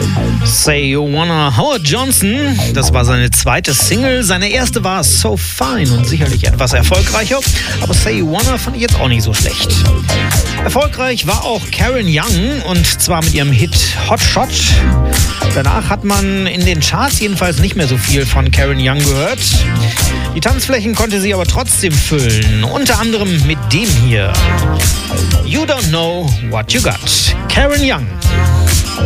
Say You Wanna, Howard Johnson, das war seine zweite Single. Seine erste war So Fine und sicherlich etwas erfolgreicher, aber Say You Wanna fand ich jetzt auch nicht so schlecht. Erfolgreich war auch Karen Young und zwar mit ihrem Hit Hot Shot. Danach hat man in den Charts jedenfalls nicht mehr so viel von Karen Young gehört. Die Tanzflächen konnte sie aber trotzdem füllen, unter anderem mit dem hier. You Don't Know What You Got, Karen Young.